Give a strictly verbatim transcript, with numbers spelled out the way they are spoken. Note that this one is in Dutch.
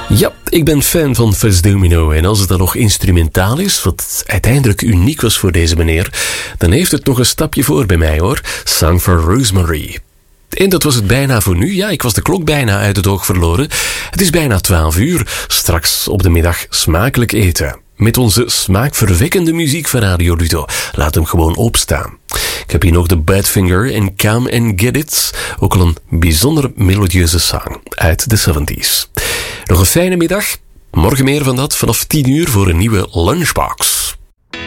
Ja, ik ben fan van Fats Domino en als het dan nog instrumentaal is, wat uiteindelijk uniek was voor deze meneer, dan heeft het nog een stapje voor bij mij hoor. Song for Rosemary. En dat was het bijna voor nu. Ja, ik was de klok bijna uit het oog verloren. Het is bijna twaalf uur. Straks op de middag smakelijk eten. Met onze smaakverwekkende muziek van Radio Ludo. Laat hem gewoon opstaan. Ik heb hier nog de Badfinger en Come and Get It. Ook al een bijzonder melodieuze song uit de zeventies. Nog een fijne middag. Morgen meer van dat vanaf tien uur voor een nieuwe Lunchbox.